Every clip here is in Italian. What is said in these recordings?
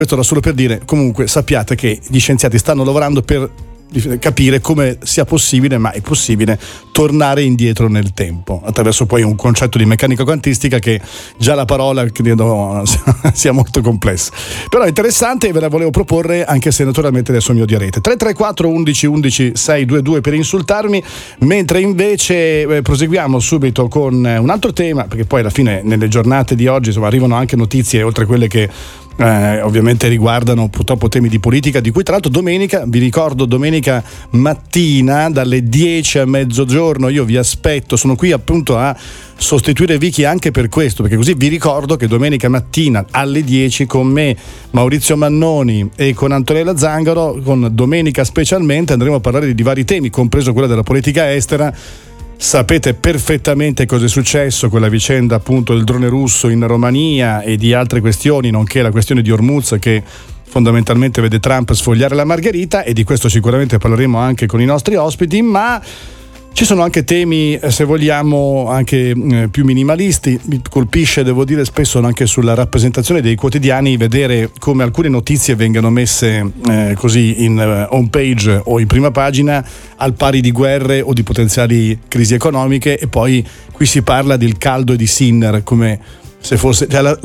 Questo era solo per dire, comunque sappiate che gli scienziati stanno lavorando per capire come sia possibile, ma è possibile tornare indietro nel tempo attraverso poi un concetto di meccanica quantistica che già la parola credo sia molto complessa, però è interessante e ve la volevo proporre, anche se naturalmente adesso mi odierete. 334 11 11 622 per insultarmi, mentre invece proseguiamo subito con un altro tema, perché poi alla fine nelle giornate di oggi insomma arrivano anche notizie oltre quelle che ovviamente riguardano purtroppo temi di politica, di cui tra l'altro domenica, vi ricordo, domenica mattina dalle 10 a mezzogiorno io vi aspetto, sono qui appunto a sostituire Vicky anche per questo, perché così vi ricordo che domenica mattina alle 10 con me, Maurizio Mannoni e con Antonella Zangaro, con Domenica Specialmente, andremo a parlare di vari temi, compreso quella della politica estera. Sapete perfettamente cosa è successo, quella vicenda appunto del drone russo in Romania e di altre questioni, nonché la questione di Hormuz che fondamentalmente vede Trump sfogliare la margherita, e di questo sicuramente parleremo anche con i nostri ospiti, ma ci sono anche temi, se vogliamo, anche più minimalisti. Mi colpisce, devo dire, spesso anche sulla rappresentazione dei quotidiani vedere come alcune notizie vengano messe così in home page o in prima pagina al pari di guerre o di potenziali crisi economiche, e poi qui si parla del caldo e di Sinner come se fosse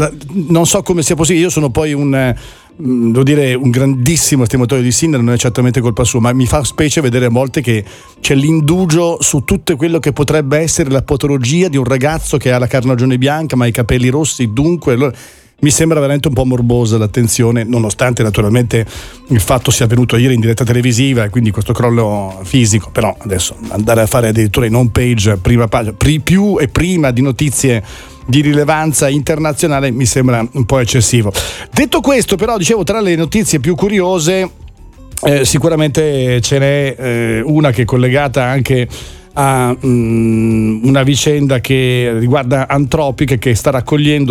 non so come sia possibile. Io sono poi devo dire un grandissimo estimatore di Sinner, non è certamente colpa sua, ma mi fa specie vedere a volte che c'è l'indugio su tutto quello che potrebbe essere la patologia di un ragazzo che ha la carnagione bianca ma i capelli rossi, dunque mi sembra veramente un po' morbosa l'attenzione, nonostante naturalmente il fatto sia avvenuto ieri in diretta televisiva e quindi questo crollo fisico, però adesso andare a fare addirittura in home page, prima pagina, più e prima di notizie di rilevanza internazionale mi sembra un po' eccessivo. Detto questo, però, dicevo, tra le notizie più curiose sicuramente ce n'è una che è collegata anche a una vicenda che riguarda Anthropic, che sta raccogliendo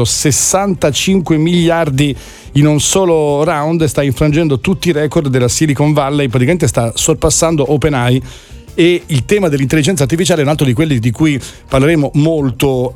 65 miliardi in un solo round e sta infrangendo tutti i record della Silicon Valley, praticamente sta sorpassando OpenAI. E il tema dell'intelligenza artificiale è un altro di quelli di cui parleremo molto.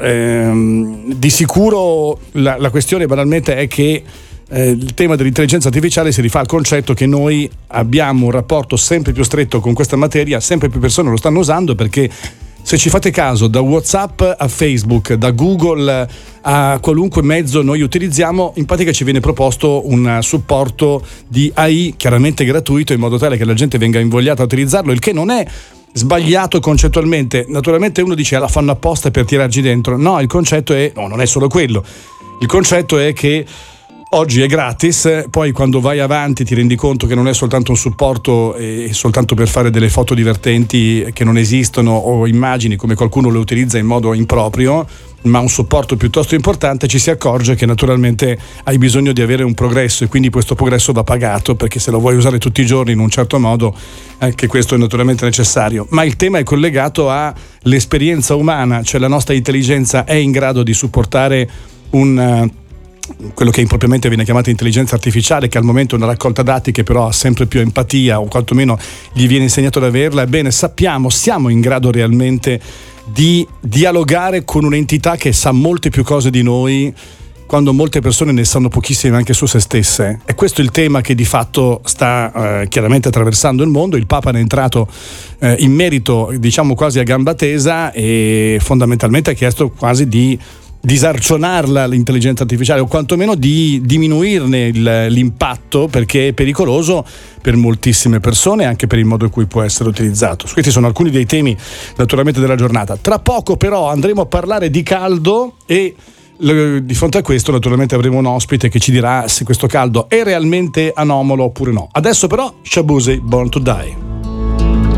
Di sicuro la questione banalmente è che il tema dell'intelligenza artificiale si rifà al concetto che noi abbiamo un rapporto sempre più stretto con questa materia, sempre più persone lo stanno usando, perché se ci fate caso, da WhatsApp a Facebook, da Google a qualunque mezzo noi utilizziamo, in pratica ci viene proposto un supporto di AI chiaramente gratuito, in modo tale che la gente venga invogliata a utilizzarlo, il che non è sbagliato concettualmente. Naturalmente uno dice la fanno apposta per tirarci dentro. No, il concetto è, no, non è solo quello. Il concetto è che oggi è gratis, poi quando vai avanti ti rendi conto che non è soltanto un supporto soltanto per fare delle foto divertenti che non esistono o immagini come qualcuno le utilizza in modo improprio, ma un supporto piuttosto importante. Ci si accorge che naturalmente hai bisogno di avere un progresso e quindi questo progresso va pagato, perché se lo vuoi usare tutti i giorni in un certo modo anche questo è naturalmente necessario. Ma il tema è collegato all'esperienza umana, cioè la nostra intelligenza è in grado di supportare quello che impropriamente viene chiamata intelligenza artificiale, che al momento è una raccolta dati che però ha sempre più empatia, o quantomeno gli viene insegnato ad averla. Ebbene, siamo in grado realmente di dialogare con un'entità che sa molte più cose di noi, quando molte persone ne sanno pochissime anche su se stesse. E questo è il tema che di fatto sta chiaramente attraversando il mondo. Il Papa ne è entrato in merito, diciamo quasi a gamba tesa, e fondamentalmente ha chiesto quasi di disarcionarla l'intelligenza artificiale, o quantomeno di diminuirne l'impatto, perché è pericoloso per moltissime persone, anche per il modo in cui può essere utilizzato. Questi sono alcuni dei temi naturalmente della giornata. Tra poco però andremo a parlare di caldo e di fronte a questo naturalmente avremo un ospite che ci dirà se questo caldo è realmente anomalo oppure no. Adesso però Shabuzi, Born to Die.